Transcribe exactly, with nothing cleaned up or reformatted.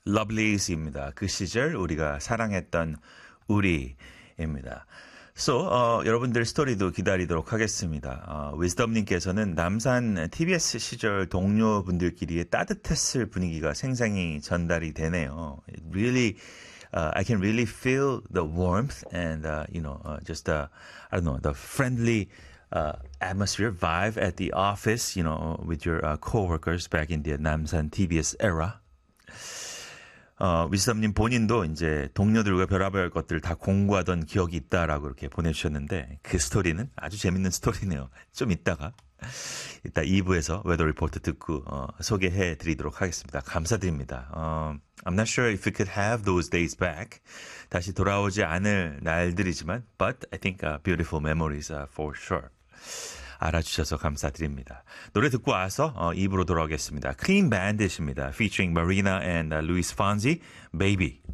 Lovelies입니다. 그 시절 우리가 사랑했던 우리입니다. So, 어, 여러분들 스토리도 기다리도록 하겠습니다. 어, wisdom님께서는 남산 티비에스 시절 동료분들끼리의 따뜻했을 분위기가 생생히 전달이 되네요. It really, uh, I can really feel the warmth and, uh, you know, uh, just the, I don't know, the friendly uh, atmosphere, vibe at the office, you know, with your uh, coworkers back in the 남산 티비에스 era. 어, 위스덤님 본인도 이제 동료들과 별의별 것들을 다 공부하던 기억이 있다라고 이렇게 보내주셨는데 그 스토리는 아주 재밌는 스토리네요. 좀 이따가 이따 이 부에서 웨더 리포트 듣고 어, 소개해 드리도록 하겠습니다. 감사드립니다. 어, I'm not sure if we could have those days back. 다시 돌아오지 않을 날들이지만 but I think uh, beautiful memories uh, for sure. 알아주셔서 감사드립니다. 노래 듣고 와서 어, 이 부로 돌아오겠습니다. Clean Bandit입니다. Featuring Marina and uh, Luis Fonsi, Baby.